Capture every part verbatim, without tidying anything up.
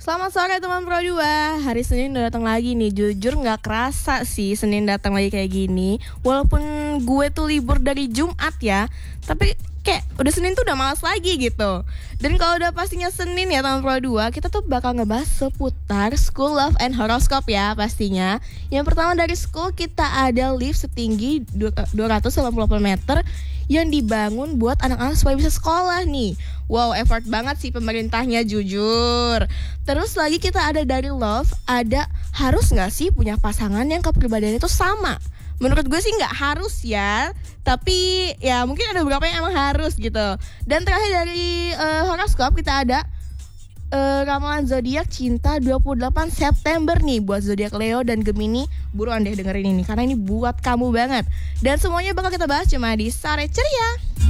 Selamat sore teman Pro dua. Hari Senin udah datang lagi nih. Jujur gak kerasa sih Senin datang lagi kayak gini. Walaupun gue tuh libur dari Jumat ya, tapi kayak udah Senin tuh udah malas lagi gitu. Dan kalau udah pastinya Senin ya teman Pro dua, kita tuh bakal ngebahas seputar School Love and Horoscope ya pastinya. Yang pertama dari school kita ada lift setinggi dua ratus delapan puluh delapan meter yang dibangun buat anak-anak supaya bisa sekolah nih. Wow, effort banget sih pemerintahnya, jujur. Terus lagi kita ada dari love, ada harus gak sih punya pasangan yang kepribadiannya itu sama? Menurut gue sih gak harus ya, tapi ya mungkin ada beberapa yang emang harus gitu. Dan terakhir dari uh, horoskop kita ada uh, ramalan zodiak cinta dua puluh delapan September nih buat zodiak Leo dan Gemini. Buruan deh dengerin ini karena ini buat kamu banget. Dan semuanya bakal kita bahas cuma di Sore Ceria.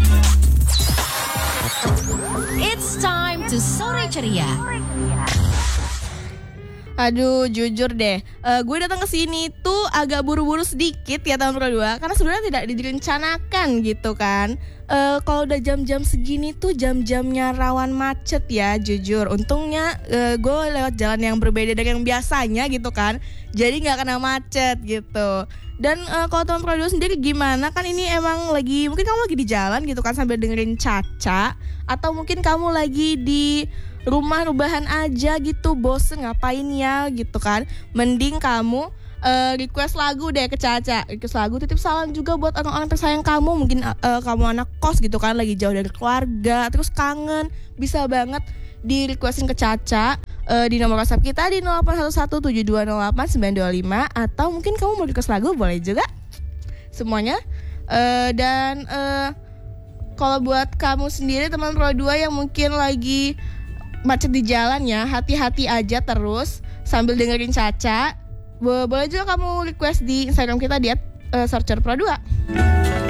It's time to Sore Ceria. Aduh, jujur deh, uh, gue datang ke sini tuh agak buru-buru sedikit ya teman Pro dua, karena sebenarnya tidak direncanakan gitu kan. Uh, kalau udah jam-jam segini tuh jam-jamnya rawan macet ya, jujur. Untungnya uh, gue lewat jalan yang berbeda dari yang biasanya gitu kan, jadi nggak kena macet gitu. Dan uh, kalau teman Pro dua sendiri gimana? Kan ini emang lagi, mungkin kamu lagi di jalan gitu kan sambil dengerin Caca, atau mungkin kamu lagi di rumah rebahan aja gitu, bosen ngapain ya gitu kan. Mending kamu uh, request lagu deh ke Caca, request lagu, titip salam juga buat orang-orang tersayang kamu. Mungkin uh, kamu anak kos gitu kan, lagi jauh dari keluarga, terus kangen, bisa banget di requestin ke Caca uh, di nomor WhatsApp kita di nol delapan satu satu tujuh dua nol delapan sembilan dua lima. Atau mungkin kamu mau request lagu, boleh juga semuanya. uh, Dan uh, kalau buat kamu sendiri teman Pro dua yang mungkin lagi macet di jalan ya, hati-hati aja terus sambil dengerin Caca. Boleh juga kamu request di Instagram kita di uh, searcher Pro dua.